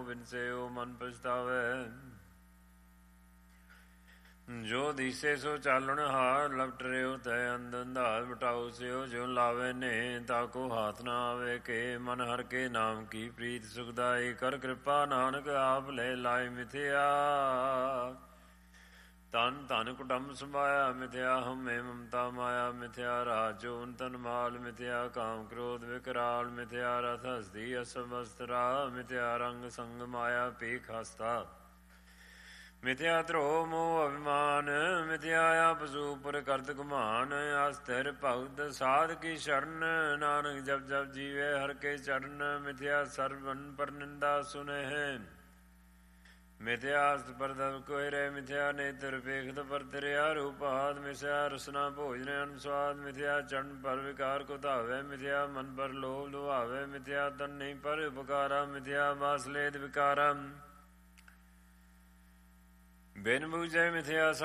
ਬਿਨਸੇਓ ਮਨ ਪਛਤਾਵੇ। ਜੋ ਦੀਸੇ ਸੋ ਚਾਲਣ ਹਾਰ ਲਪਟ ਰਿਓ ਤੈ ਅੰਧ ਅੰਧਾਰ ਬਟਾਓ ਸਿਓ ਜੋ ਲਾਵੇ ਨੇ ਤਾਕੋ ਹਾਥ ਨਾ ਆਵੇ ਕੇ ਮਨ ਹਰ ਕੇ ਨਾਮ ਕੀ ਪ੍ਰੀਤ ਸੁਖਦਾਈ ਕਰ ਕਿਰਪਾ ਨਾਨਕ ਆਪ ਲੈ ਲਾਇ ਮਿਥਿਆ। ਤਨ ਧਨ ਕੁਟੰਬ ਸਮਾਇਆ ਮਿਥਿਆ ਹਮੇ ਮਮਤਾ ਮਾਇਆ ਮਿਥਿਆ ਰਾਜ ਜੋਨ ਤਨ ਮਾਲ ਮਿਥਿਆ ਕਾਮ ਕ੍ਰੋਧ ਵਿਕਰਾਲ ਮਿਥਿਆ ਰਥ ਹਸਤੀ ਅਸਭ ਅਸਤਰਾ ਮਿਥਿਆ ਰੰਗ ਸੰਗ ਮਾਇਆ ਪੀਖ ਹਸਤਾ ਮਿਥਿਆ ਧਰੋ ਮੋਹ ਅਭਿਮਾਨ ਮਿਥਿਆ ਆਪ ਸੂਪਰ ਕਰਤ ਗੁਮਾਨ ਅਸਥਿਰ ਭਗਤ ਸਾਧ ਕੀ ਸ਼ਰਨ ਨਾਨਕ ਜਪ ਜਪ ਜੀਵੇ ਹਰ ਕੇ ਚਰਨ ਮਿਥਿਆ ਸਰਵਨ ਪਰ ਨਿੰਦਾ ਸੁਨਹਿ ਮਿਥਿਆ ਅਸਤ ਪਰਦਵ ਕੋਇਰੇ ਮਿਥਿਆ ਨੇਤਰ ਪੇਖਤ ਪਰ ਤਰਿਆ ਰੂਪਾਦ ਮਿਥਿਆ ਰਸਨਾ ਭੋਜਨ ਅਨੁਸਵਾਦ ਮਿਥਿਆ ਚਰਨ ਪਰ ਵਿਕਾਰ ਕੋ ਧਾਵੇ ਮਿਥਿਆ ਮਨ ਪਰ ਲੋਭ ਲੁਭਾਵੇ ਮਿਥਿਆ ਤਨ ਨਹੀਂ ਪਰ ਉਪਕਾਰਾ ਮਿਥਿਆ ਵਾਸਲੇਦ ਵਿਕਾਰਾ ਬਿਨ ਬੂਝੈ ਮਿਥਿਆ